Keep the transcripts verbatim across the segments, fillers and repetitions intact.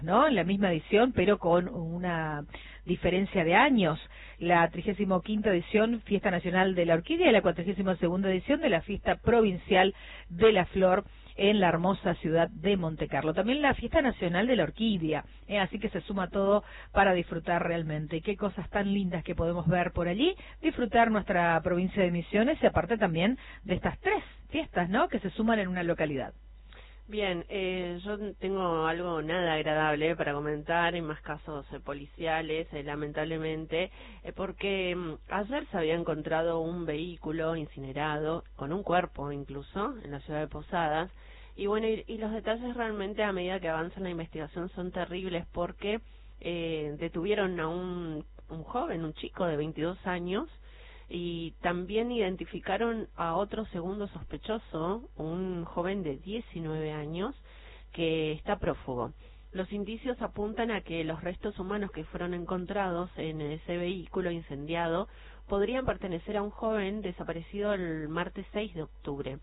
¿no? En la misma edición, pero con una diferencia de años. La trigésima quinta edición, Fiesta Nacional de la Orquídea, y la cuatragésima segunda edición de la Fiesta Provincial de la Flor en la hermosa ciudad de Montecarlo. También la Fiesta Nacional de la Orquídea, ¿eh? Así que se suma todo para disfrutar realmente. Y qué cosas tan lindas que podemos ver por allí, disfrutar nuestra provincia de Misiones y aparte también de estas tres fiestas, ¿no?, que se suman en una localidad. Bien, eh, yo tengo algo nada agradable para comentar, en más casos eh, policiales, eh, lamentablemente, eh, porque mm, ayer se había encontrado un vehículo incinerado, con un cuerpo incluso, en la ciudad de Posadas, y bueno, y, y los detalles realmente a medida que avanza la investigación son terribles, porque eh, detuvieron a un, un joven, un chico de veintidós años, y también identificaron a otro segundo sospechoso, un joven de diecinueve años, que está prófugo. Los indicios apuntan a que los restos humanos que fueron encontrados en ese vehículo incendiado podrían pertenecer a un joven desaparecido el martes seis de octubre.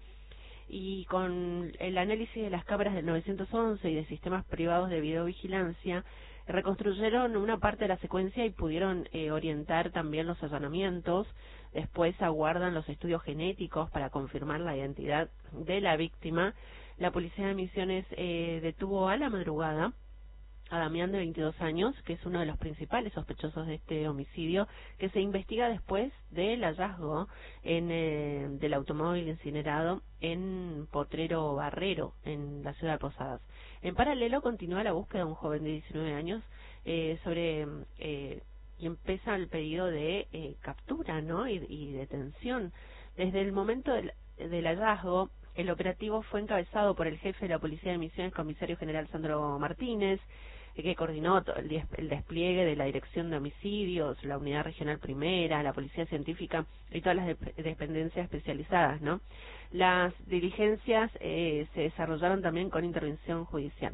Y con el análisis de las cámaras del nueve once y de sistemas privados de videovigilancia, reconstruyeron una parte de la secuencia y pudieron eh, orientar también los allanamientos. Después aguardan los estudios genéticos para confirmar la identidad de la víctima. La policía de Misiones eh, detuvo a la madrugada a Damián, de veintidós años, que es uno de los principales sospechosos de este homicidio, que se investiga después del hallazgo en, eh, del automóvil incinerado en Potrero Barrero, en la ciudad de Posadas. En paralelo continúa la búsqueda de un joven de diecinueve años eh, sobre... Eh, y empieza el pedido de eh, captura, ¿no?, y, y detención. Desde el momento del, del hallazgo, el operativo fue encabezado por el jefe de la Policía de Misiones, comisario general Sandro Martínez, eh, que coordinó el, el despliegue de la Dirección de Homicidios, la Unidad Regional Primera, la Policía Científica y todas las de, dependencias especializadas, ¿no? Las diligencias eh, se desarrollaron también con intervención judicial.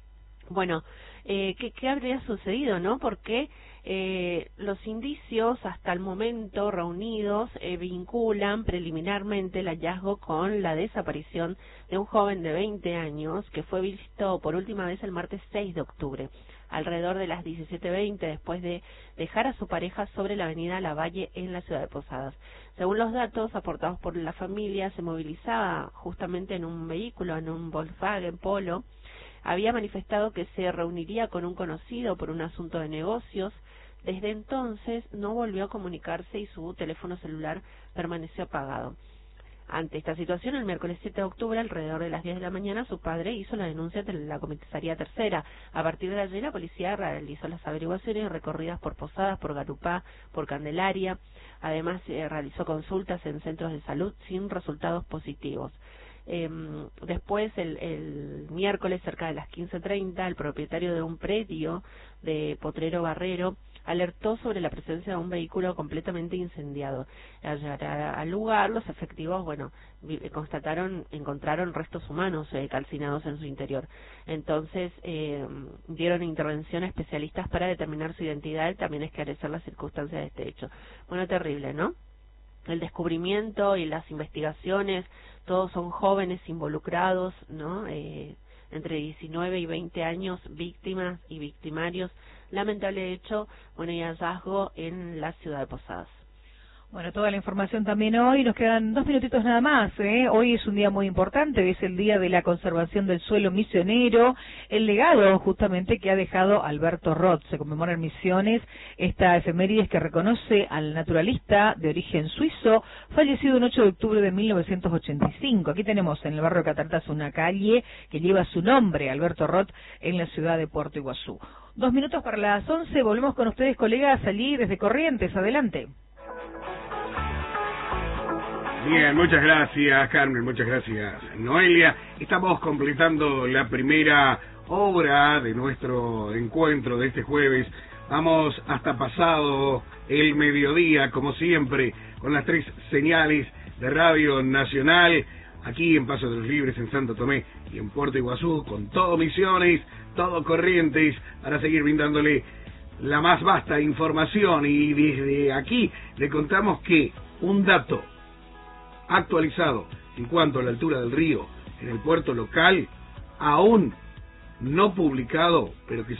Bueno, eh, ¿qué, ¿qué habría sucedido, no? Porque eh, los indicios hasta el momento reunidos eh, vinculan preliminarmente el hallazgo con la desaparición de un joven de veinte años que fue visto por última vez el martes seis de octubre, alrededor de las diecisiete veinte, después de dejar a su pareja sobre la avenida Lavalle en la ciudad de Posadas. Según los datos aportados por la familia, se movilizaba justamente en un vehículo, en un Volkswagen Polo. Había manifestado que se reuniría con un conocido por un asunto de negocios. Desde entonces no volvió a comunicarse y su teléfono celular permaneció apagado. Ante esta situación, el miércoles siete de octubre, alrededor de las diez de la mañana, su padre hizo la denuncia ante la comisaría tercera. A partir de allí, la policía realizó las averiguaciones recorridas por Posadas, por Garupá, por Candelaria. Además, eh, realizó consultas en centros de salud sin resultados positivos. Eh, después, el, el miércoles, cerca de las quince treinta, el propietario de un predio de Potrero Barrero alertó sobre la presencia de un vehículo completamente incendiado. Al llegar al lugar, los efectivos, bueno, constataron, encontraron restos humanos eh, calcinados en su interior. Entonces, eh, dieron intervención a especialistas para determinar su identidad y también esclarecer las circunstancias de este hecho. Bueno, terrible, ¿no? El descubrimiento y las investigaciones, todos son jóvenes involucrados, ¿no? Eh, entre diecinueve y veinte años, víctimas y victimarios. Lamentable hecho, bueno, y hallazgo en la ciudad de Posadas. Bueno, toda la información también hoy, nos quedan dos minutitos nada más, ¿eh? Hoy es un día muy importante, es el Día de la Conservación del Suelo Misionero, el legado justamente que ha dejado Alberto Roth. Se conmemora en Misiones esta efemérides que reconoce al naturalista de origen suizo, fallecido el ocho de octubre de mil novecientos ochenta y cinco. Aquí tenemos en el barrio Cataratas una calle que lleva su nombre, Alberto Roth, en la ciudad de Puerto Iguazú. Dos minutos para las once, volvemos con ustedes, colegas, allí desde Corrientes, adelante. Bien, muchas gracias, Carmen, muchas gracias, Noelia. Estamos completando la primera hora de nuestro encuentro de este jueves. Vamos hasta pasado el mediodía, como siempre, con las tres señales de Radio Nacional, aquí en Paso de los Libres, en Santo Tomé y en Puerto Iguazú, con todo Misiones, todo Corrientes, para seguir brindándole la más vasta información. Y desde aquí le contamos que un dato actualizado en cuanto a la altura del río en el puerto local, aún no publicado, pero que